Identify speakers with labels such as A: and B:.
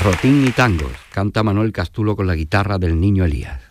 A: Garrotín y tangos, canta Manuel Castulo con la guitarra del Niño Elías.